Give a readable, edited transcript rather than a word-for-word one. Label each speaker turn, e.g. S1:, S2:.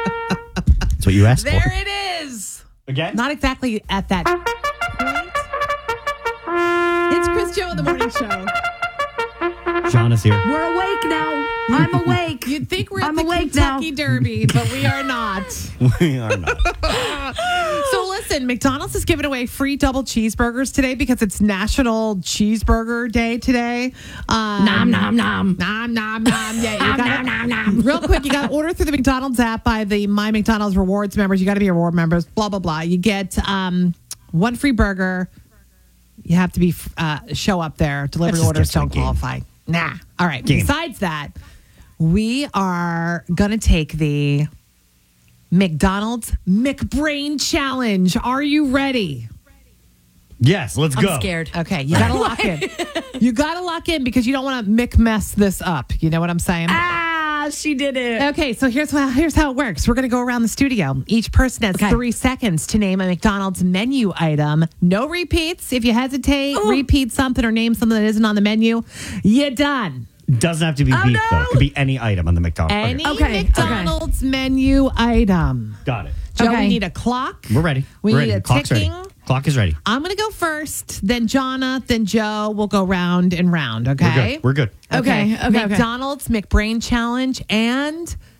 S1: That's what you asked
S2: There
S1: for.
S2: it is.
S1: Again?
S2: Not exactly at that point. It's Chris Joe in the morning show.
S1: John is here.
S3: We're awake now. I'm awake.
S2: You'd think we're at
S3: I'm
S2: the
S3: awake
S2: Kentucky Derby, but we are not.
S1: We are not.
S2: So listen, McDonald's is giving away free double cheeseburgers today because it's National Cheeseburger Day today.
S3: Nom, nom, nom.
S2: Nom, nom, nom. Yeah, you gotta,
S3: nom, nom.
S2: real quick, you got to order through the McDonald's app by the My McDonald's Rewards members. You got to be reward members, blah, blah, blah. You get one free burger. You have to be show up there. Delivery
S1: Let's just
S2: orders
S1: get to
S2: don't
S1: the game.
S2: qualify. Nah. All right.
S1: Game.
S2: Besides that, we are going to take the McDonald's McBrain Challenge. Are you ready?
S1: Yes, let's go.
S3: I'm scared.
S2: Okay, you got to lock in. You got to lock in because you don't want to mess this up. You know what I'm saying?
S3: Ah, she did it.
S2: Okay, so here's how it works. We're going to go around the studio. Each person has 3 seconds to name a McDonald's menu item. No repeats. If you hesitate, repeat something or name something that isn't on the menu, you're done.
S1: Doesn't have to be beef,
S3: no.
S1: though. It could be any item on the McDonald's.
S2: Any
S3: Okay,
S2: McDonald's menu item.
S1: Got it.
S2: Joe,
S3: Okay.
S2: we need a clock.
S1: We're ready.
S2: We
S1: We're
S2: need
S1: ready.
S2: a
S1: Clock's
S2: ticking.
S1: ready. Clock is ready.
S2: I'm going to go first, then Jonna, then Joe. We'll go round and round, okay?
S1: We're good.
S3: Okay.
S2: McDonald's McBrain Challenge and